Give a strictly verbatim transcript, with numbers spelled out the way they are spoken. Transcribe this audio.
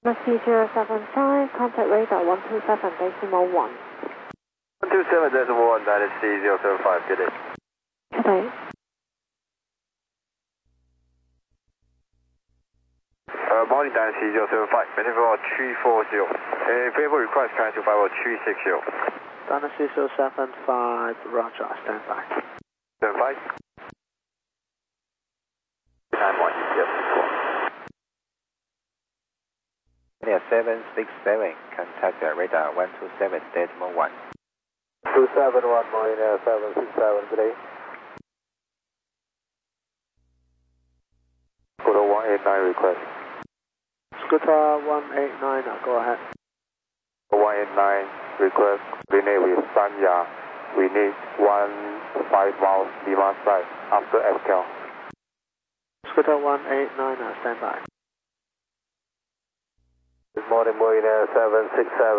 C zero seven five, contact radar one two seven decimal one. one two seven decimal one, that is C zero seven five, good day. Good day. Uh, morning, Dynasty zero seven five, maintain for three four zero. Uh, available request, trying to five three six zero. Dynasty zero seven five, roger, stand by. seven five. nine one, yes. India seven six seven, contact the radar one two seven decimal one. two seven one, Marina seven six seven, good day. Scooter one eight nine request. Scooter one eight nine, go ahead. one eight nine request, coordinate with Sanya. We need one five miles Lima side after S Cal. Scooter one eight nine, stand by. Good morning, Marina seven six seven.